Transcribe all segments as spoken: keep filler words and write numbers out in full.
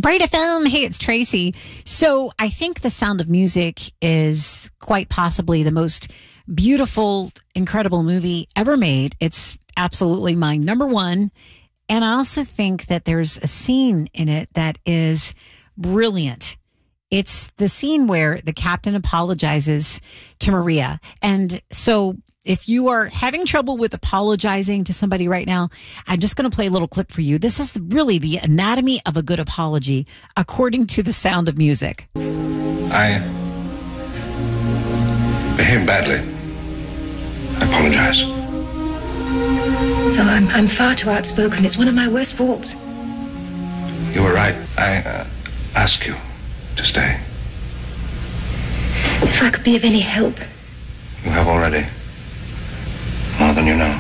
Bright F M. Hey, it's Tracy. So I think The Sound of Music is quite possibly the most beautiful, incredible movie ever made. It's absolutely my number one. And I also think that there's a scene in it that is brilliant. It's the scene where the captain apologizes to Maria. And so if you are having trouble with apologizing to somebody right now, I'm just going to play a little clip for you. This is really the anatomy of a good apology, according to The Sound of Music. I behaved badly. I apologize. No, I'm, I'm far too outspoken. It's one of my worst faults. You were right. I uh, ask you to stay. If I could be of any help. You have already. More than you know.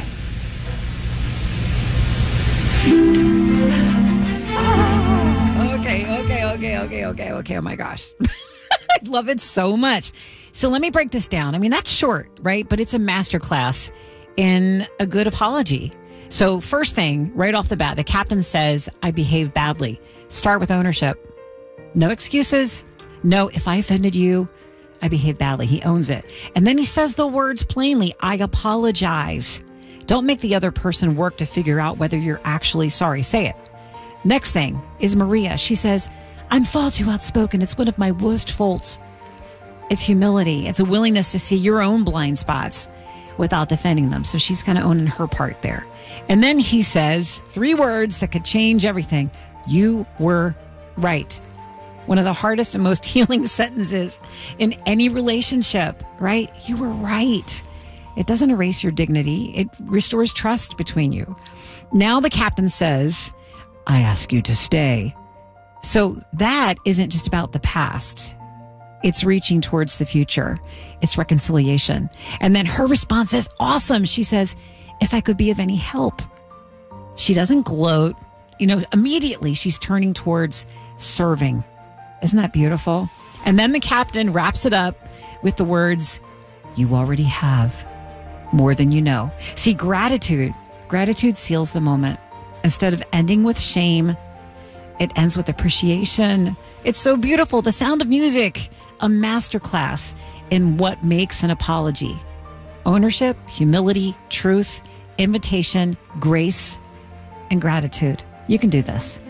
Oh, okay, okay, okay, okay, okay, okay. Oh my gosh. I love it so much. So let me break this down. I mean, that's short, right? But it's a masterclass in a good apology. So first thing, right off the bat, the captain says, I behaved badly. Start with ownership. No excuses. No, if I offended you, I behaved badly. He owns it. And then he says the words plainly, I apologize. Don't make the other person work to figure out whether you're actually sorry. Say it. Next thing is Maria. She says, I'm far too outspoken. It's one of my worst faults. It's humility. It's a willingness to see your own blind spots without defending them. So she's kind of owning her part there. And then he says three words that could change everything. You were right. One of the hardest and most healing sentences in any relationship, right? You were right. It doesn't erase your dignity. It restores trust between you. Now the captain says, I ask you to stay. So that isn't just about the past. It's reaching towards the future. It's reconciliation. And then her response is awesome. She says, if I could be of any help. She doesn't gloat. You know, immediately she's turning towards serving. Isn't that beautiful? And then the captain wraps it up with the words, you already have more than you know. See, gratitude, gratitude seals the moment. Instead of ending with shame, it ends with appreciation. It's so beautiful. The Sound of Music, a masterclass in what makes an apology. Ownership, humility, truth, invitation, grace, and gratitude. You can do this.